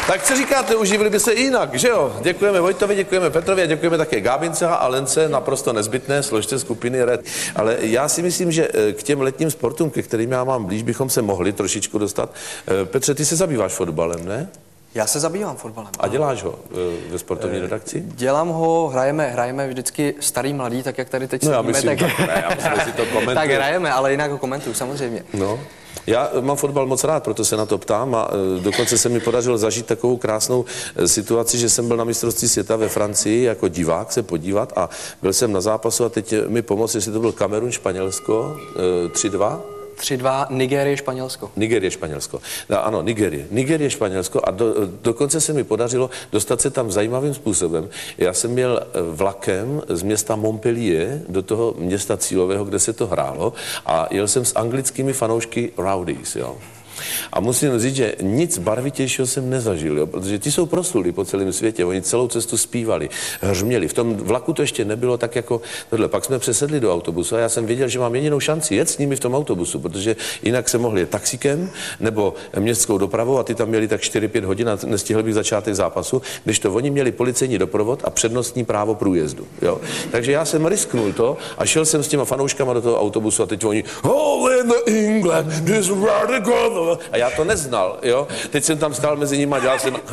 Tak co říkáte, uživili by se i jinak, že jo? Děkujeme Vojtovi, děkujeme Petrovi a děkujeme také Gábince a Lence, naprosto nezbytné složce skupiny Red. Ale já si myslím, že k těm letním sportům, ke kterým já mám blíž, bychom se mohli trošičku dostat. Petře, ty se zabýváš fotbalem, ne? Já se zabývám fotbalem. A děláš ho ve sportovní redakci? Dělám ho, hrajeme vždycky starý mladý, tak jak tady teď no, sedíme, tak ne, já myslím, že si to komentuju. Tak hrajeme, ale jinak ho komentuju, samozřejmě. No. Já mám fotbal moc rád, proto se na to ptám a dokonce se mi podařilo zažít takovou krásnou situaci, že jsem byl na mistrovství světa ve Francii jako divák se podívat a byl jsem na zápasu a teď mi pomoct, jestli to byl Kamerun, Španělsko, 3-2. 3-2, Nigérie, Španělsko. Nigérie, Španělsko. Ano, Nigérie, Španělsko a dokonce se mi podařilo dostat se tam zajímavým způsobem. Já jsem měl vlakem z města Montpellier do toho města cílového, kde se to hrálo a jel jsem s anglickými fanoušky Rowdies, jo. A musím říct, že nic barvitějšího jsem nezažil, jo, protože ti jsou proslulí po celém světě, oni celou cestu zpívali, hřměli. V tom vlaku to ještě nebylo tak jako tohle. Pak jsme přesedli do autobusu a já jsem věděl, že mám jedinou šanci jet s nimi v tom autobusu, protože jinak se mohli jet taxikem nebo městskou dopravou a ty tam měli tak 4-5 hodin a nestihl bych začátek zápasu, když to oni měli policejní doprovod a přednostní právo průjezdu. Jo. Takže já jsem risknul to a šel jsem s těma fanouškama do toho autobusu a teď oni England, this a já to neznal, jo. Teď jsem tam stál mezi nimi a dělal jsem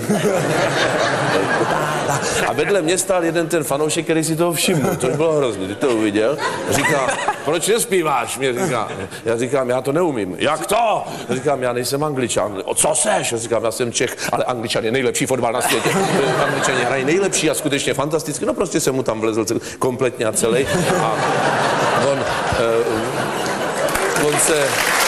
a vedle mě stál jeden ten fanoušek, který si toho všiml, což bylo hrozný, ty to uviděl. Říká, proč nespíváš? Mě říká, já říkám, já to neumím. Jak to? Já říkám, já nejsem Angličan. O co seš? Já říkám, já jsem Čech, ale Angličan je nejlepší fotbal na světě. Angličani hrají nejlepší a skutečně fantasticky. No prostě jsem mu tam vlezl kompletně a celý. A on se...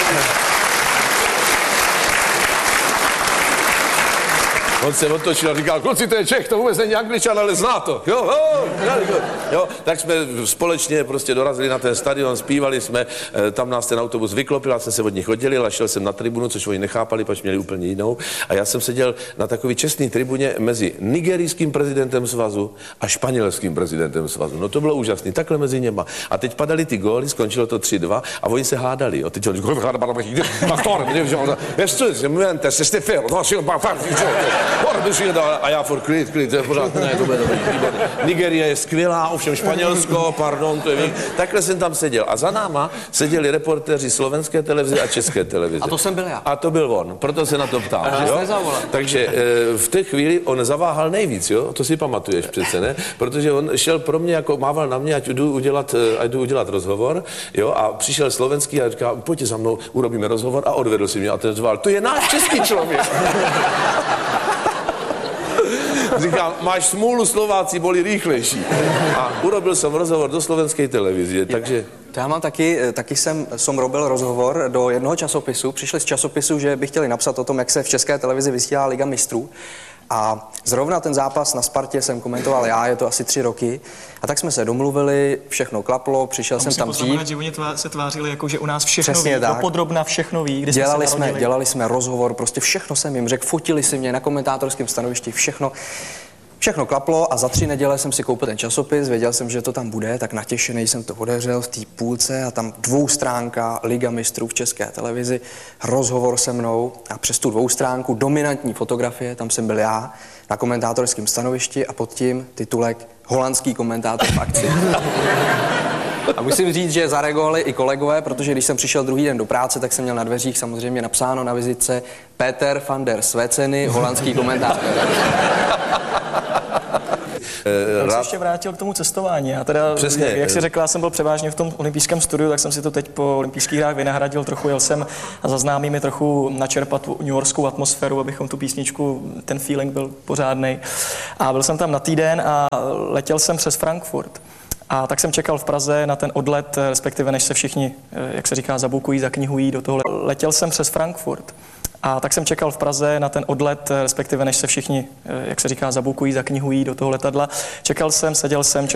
On se otočil a říkal, kluci, to je Čech, to vůbec není Angličan, ale zná to. Jo, tak jsme společně prostě dorazili na ten stadion, zpívali jsme, tam nás ten autobus vyklopil, já jsem se od nich oddělil a šel jsem na tribunu, což oni nechápali, protože měli úplně jinou. A já jsem seděl na takový čestný tribuně mezi nigerijským prezidentem svazu a španělským prezidentem svazu. No to bylo úžasné, takhle mezi něma. A teď padaly ty góly, skončilo to 3-2 a oni se hádali. Jo. Teď a já furt klid, to je pořád, ne, to bude dobrý. Nigerie je skvělá, ovšem Španělsko, pardon, to je takhle jsem tam seděl. A za náma seděli reportéři slovenské televize a české televize. A to jsem byl já. A to byl on, proto se na to ptám. Takže v té chvíli on zaváhal nejvíc, jo? To si pamatuješ přece, ne? Protože on šel pro mě, jako mával na mě, ať jdu udělat rozhovor, jo? A přišel slovenský a říká, pojďte za mnou, urobíme rozhovor a odvedl si mě a ten řval, to je náš český člověk. Říkám, máš smůlu, Slováci byli rychlejší. A urobil jsem rozhovor do slovenské televize, takže... Já mám taky jsem robil rozhovor do jednoho časopisu. Přišli z časopisu, že by chtěli napsat o tom, jak se v české televizi vysílá Liga mistrů. A zrovna ten zápas na Spartě jsem komentoval já, je to asi 3 roky. A tak jsme se domluvili, všechno klaplo, přišel jsem tam dřív. Že oni se tvářili jako, že u nás všechno přesně ví, dopodrobna všechno ví, kde dělali jsme rozhovor, prostě všechno jsem jim řekl, fotili si mě na komentátorském stanovišti, všechno klaplo a za 3 neděle jsem si koupil ten časopis, věděl jsem, že to tam bude, tak natěšený jsem to otevřel v té půlce a tam 2stránka Liga mistrů v české televizi, rozhovor se mnou a přes tu 2stránku dominantní fotografie, tam jsem byl já na komentátorském stanovišti a pod tím titulek holandský komentátor v akci. A musím říct, že zareagovali i kolegové, protože když jsem přišel druhý den do práce, tak jsem měl na dveřích samozřejmě napsáno na vizitce Peter van der Sveceny, holandský komentátor. Já se ještě vrátil k tomu cestování. Já teda, přesně, jak si řekla, jsem byl převážně v tom olympijském studiu, tak jsem si to teď po olympijských hrách vynahradil trochu, jel jsem a za známými trochu načerpat newyorskou atmosféru, abychom tu písničku, ten feeling byl pořádnej. A byl jsem tam na týden a letěl jsem přes Frankfurt. A tak jsem čekal v Praze na ten odlet, respektive než se všichni, jak se říká, zabukují, zaknihují do toho. Letěl jsem přes Frankfurt. A tak jsem čekal v Praze na ten odlet, respektive než se všichni, jak se říká, zabukují, zaknihují do toho letadla. Čekal jsem, seděl jsem,